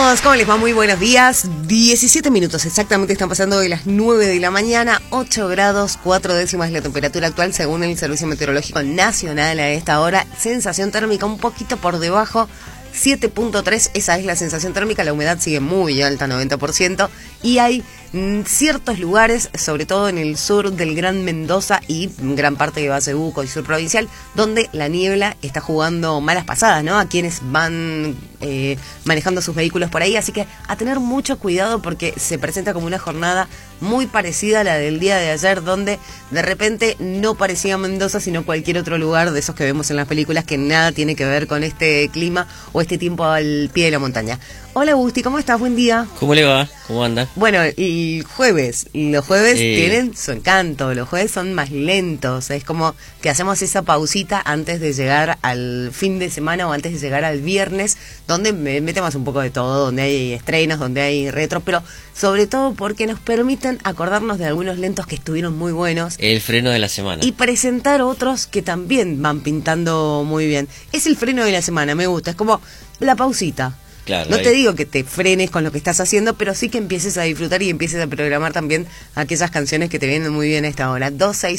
amigos, ¿cómo les va? Muy buenos días. 17 minutos exactamente están pasando de las 9 de la mañana, 8 grados 4 décimas la temperatura actual según el Servicio Meteorológico Nacional a esta hora. Sensación térmica un poquito por debajo, 7.3, esa es la sensación térmica. La humedad sigue muy alta, 90%, y hay ciertos lugares, sobre todo en el sur del Gran Mendoza y gran parte de Basebuco y sur provincial, donde la niebla está jugando malas pasadas, ¿no? A quienes van manejando sus vehículos por ahí, así que a tener mucho cuidado porque se presenta como una jornada muy parecida a la del día de ayer, donde de repente no parecía Mendoza, sino cualquier otro lugar de esos que vemos en las películas que nada tiene que ver con este clima o este tiempo al pie de la montaña. Hola Gusti, ¿cómo estás? Buen día. ¿Cómo le va? ¿Cómo anda? Bueno, y los jueves tienen su encanto, los jueves son más lentos, es como que hacemos esa pausita antes de llegar al fin de semana o antes de llegar al viernes, donde metemos un poco de todo, donde hay estrenos, donde hay retro, pero sobre todo porque nos permiten acordarnos de algunos lentos que estuvieron muy buenos. El freno de la semana. Y presentar otros que también van pintando muy bien. Es el freno de la semana, me gusta, es como la pausita. Claro, no te digo que te frenes con lo que estás haciendo, pero sí que empieces a disfrutar y empieces a programar también aquellas canciones que te vienen muy bien a esta hora.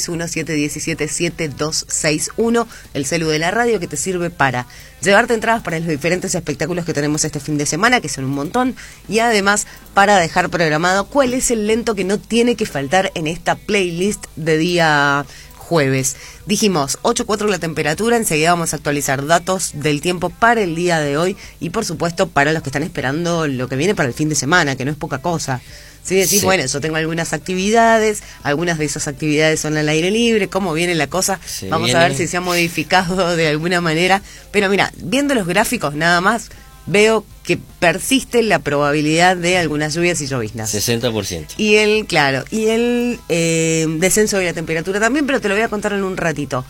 261-717-7261, el celu de la radio que te sirve para llevarte entradas para los diferentes espectáculos que tenemos este fin de semana, que son un montón, y además para dejar programado cuál es el lento que no tiene que faltar en esta playlist de día jueves. Dijimos 8.4 la temperatura, enseguida vamos a actualizar datos del tiempo para el día de hoy y por supuesto para los que están esperando lo que viene para el fin de semana, que no es poca cosa. Si decís, bueno, yo tengo algunas actividades, algunas de esas actividades son al aire libre, ¿cómo viene la cosa? Vamos a ver si se ha modificado de alguna manera, pero mira, viendo los gráficos nada más, veo que persiste la probabilidad de algunas lluvias y lloviznas. 60%. Y el descenso de la temperatura también, pero te lo voy a contar en un ratito.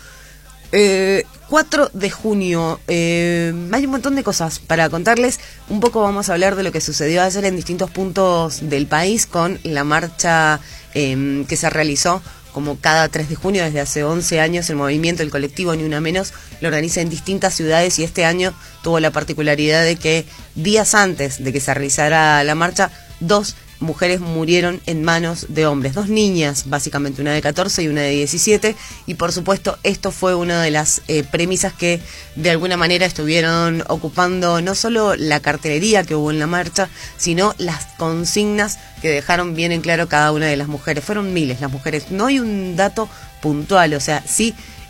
4 de junio, hay un montón de cosas para contarles. Un poco vamos a hablar de lo que sucedió ayer en distintos puntos del país con la marcha que se realizó como cada 3 de junio desde hace 11 años. El movimiento, el colectivo Ni Una Menos, lo organiza en distintas ciudades y este año tuvo la particularidad de que días antes de que se realizara la marcha, 2 mujeres murieron en manos de hombres, 2 niñas, básicamente una de 14 y una de 17, y por supuesto esto fue una de las premisas que de alguna manera estuvieron ocupando no solo la cartelería que hubo en la marcha, sino las consignas que dejaron bien en claro cada una de las mujeres. Fueron miles las mujeres, no hay un dato puntual, o sea, sí